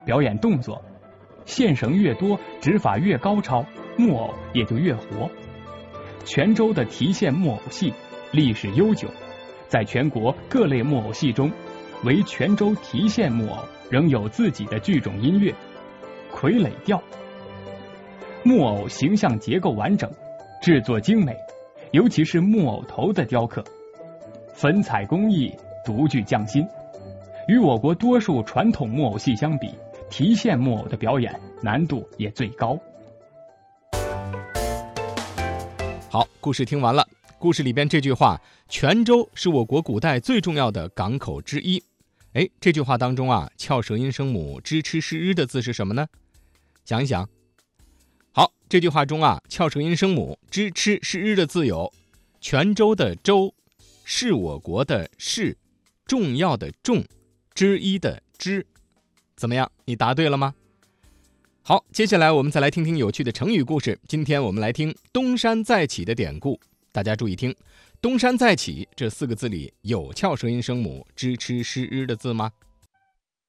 表演动作，线绳越多，指法越高超，木偶也就越活。泉州的提线木偶戏历史悠久，在全国各类木偶戏中，唯泉州提线木偶仍有自己的剧种音乐傀儡调。木偶形象结构完整，制作精美，尤其是木偶头的雕刻，粉彩工艺独具匠心。与我国多数传统木偶戏相比，提线木偶的表演难度也最高。 好，故事听完了。故事里边这句话，泉州是我国古代最重要的港口之一。这句话当中啊，翘舌音声母支吃是日的字是什么呢？想一想。好，这句话中啊，翘舌音声母支吃是日的字有泉州的州，是我国的是，重要的重，之一的之。怎么样，你答对了吗？好，接下来我们再来听听有趣的成语故事。今天我们来听东山再起的典故。大家注意听，东山再起这4个字里有翘舌音声母支吃是日的字吗？